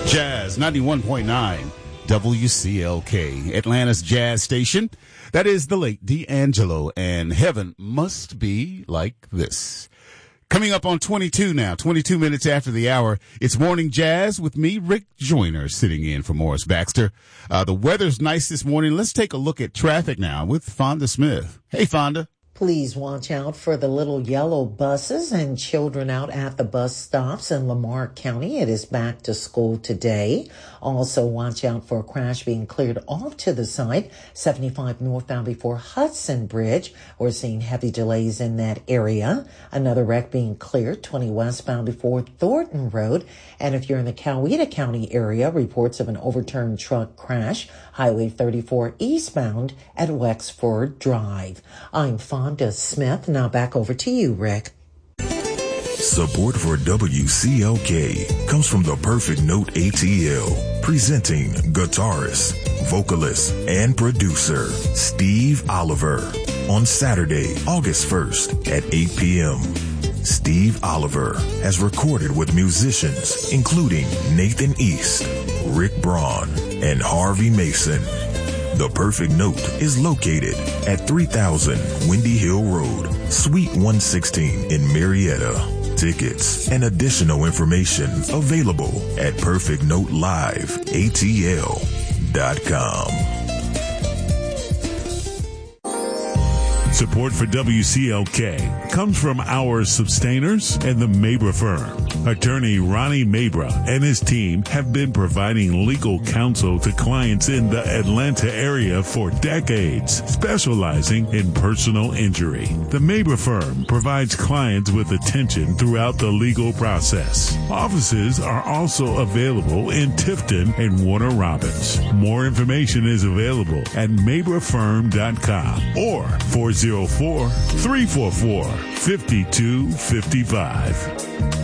Jazz 91.9 WCLK, Atlanta's jazz station. That is the late D'Angelo, and Heaven Must Be Like This. Coming up on 22 now, 22 minutes after the hour, it's Morning Jazz with me, Rick Joyner, sitting in for Morris Baxter. The weather's nice this morning. Let's take a look at traffic now with Fonda Smith. Hey, Fonda. Please watch out for the little yellow buses and children out at the bus stops in Lamar County. It is back to school today. Also watch out for a crash being cleared off to the side, 75 northbound before Hudson Bridge. We're seeing heavy delays in that area. Another wreck being cleared, 20 westbound before Thornton Road. And if you're in the Coweta County area, reports of an overturned truck crash, Highway 34 eastbound at Wexford Drive. I'm Fonda Smith. Now back over to you, Rick. Support for WCLK comes from the Perfect Note ATL, presenting guitarist, vocalist, and producer Steve Oliver on Saturday, August 1st at 8 p.m. Steve Oliver has recorded with musicians including Nathan East, Rick Braun, and Harvey Mason. The Perfect Note is located at 3000 Windy Hill Road, Suite 116 in Marietta. Tickets and additional information available at perfectnoteliveatl.com. Support for WCLK comes from our sustainers and the Mabra firm. Attorney Ronnie Mabra and his team have been providing legal counsel to clients in the Atlanta area for decades, specializing in personal injury. The Mabra firm provides clients with attention throughout the legal process. Offices are also available in Tifton and Warner Robins. More information is available at mabrafirm.com or 404-344-5255.